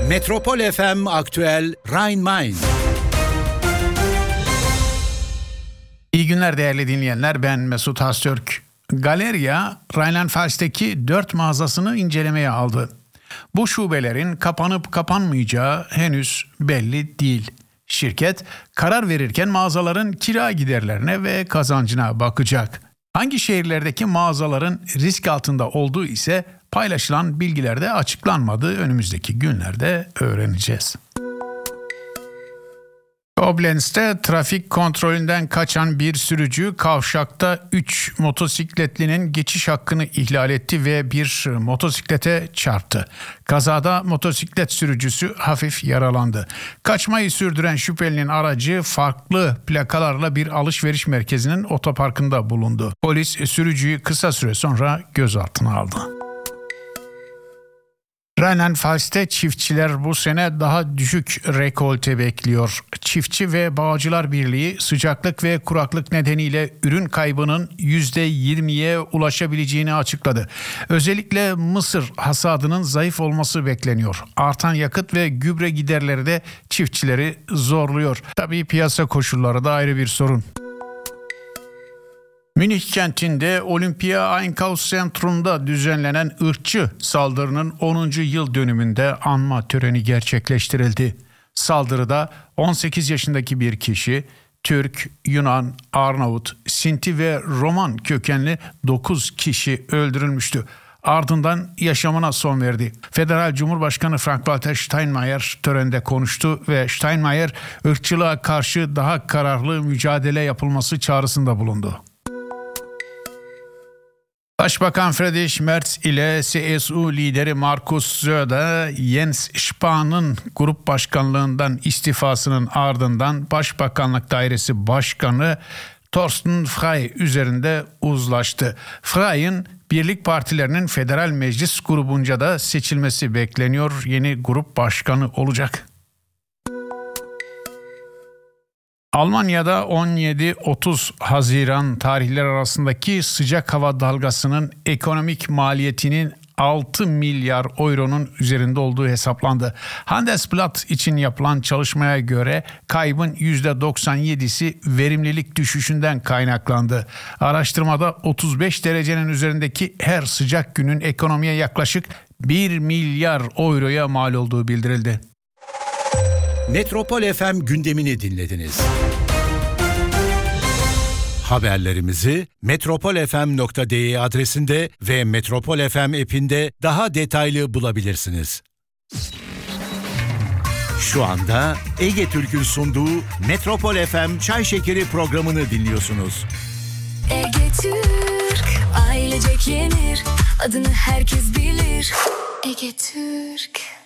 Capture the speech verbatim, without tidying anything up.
Metropol F M Aktüel Rhein-Main. İyi günler değerli dinleyenler, ben Mesut Hastürk. Galeria, Rheinland-Pfalz'teki dört mağazasını incelemeye aldı. Bu şubelerin kapanıp kapanmayacağı henüz belli değil. Şirket karar verirken mağazaların kira giderlerine ve kazancına bakacak. Hangi şehirlerdeki mağazaların risk altında olduğu ise paylaşılan bilgilerde açıklanmadı. Önümüzdeki günlerde öğreneceğiz. Koblenz'te trafik kontrolünden kaçan bir sürücü kavşakta üç motosikletlinin geçiş hakkını ihlal etti ve bir motosiklete çarptı. Kazada motosiklet sürücüsü hafif yaralandı. Kaçmayı sürdüren şüphelinin aracı farklı plakalarla bir alışveriş merkezinin otoparkında bulundu. Polis sürücüyü kısa süre sonra gözaltına aldı. Rheinland-Pfalz'te çiftçiler bu sene daha düşük rekolte bekliyor. Çiftçi ve Bağcılar Birliği sıcaklık ve kuraklık nedeniyle ürün kaybının yüzde yirmiye ulaşabileceğini açıkladı. Özellikle mısır hasadının zayıf olması bekleniyor. Artan yakıt ve gübre giderleri de çiftçileri zorluyor. Tabii piyasa koşulları da ayrı bir sorun. Münih kentinde Olympia Einkaufszentrum'da düzenlenen ırkçı saldırının onuncu yıl dönümünde anma töreni gerçekleştirildi. Saldırıda on sekiz yaşındaki bir kişi, Türk, Yunan, Arnavut, Sinti ve Roman kökenli dokuz kişi öldürülmüştü. Ardından yaşamına son verdi. Federal Cumhurbaşkanı Frank-Walter Steinmeier törende konuştu ve Steinmeier ırkçılığa karşı daha kararlı mücadele yapılması çağrısında bulundu. Başbakan Friedrich Merz ile C S U lideri Markus Söder, Jens Spahn'ın grup başkanlığından istifasının ardından Başbakanlık Dairesi Başkanı Thorsten Frey üzerinde uzlaştı. Frey'in birlik partilerinin federal meclis grubunca da seçilmesi bekleniyor. Yeni grup başkanı olacak. Almanya'da on yedi otuz Haziran tarihleri arasındaki sıcak hava dalgasının ekonomik maliyetinin altı milyar euronun üzerinde olduğu hesaplandı. Handelsblatt için yapılan çalışmaya göre kaybın yüzde doksan yedisi verimlilik düşüşünden kaynaklandı. Araştırmada otuz beş derecenin üzerindeki her sıcak günün ekonomiye yaklaşık bir milyar euroya mal olduğu bildirildi. Metropol F M gündemini dinlediniz. Haberlerimizi metropol f m nokta d e adresinde ve Metropol F M app'inde daha detaylı bulabilirsiniz. Şu anda Ege Türk'ün sunduğu Metropol F M Çay Şekeri programını dinliyorsunuz. Ege Türk, ailecek yenir, adını herkes bilir. Ege Türk.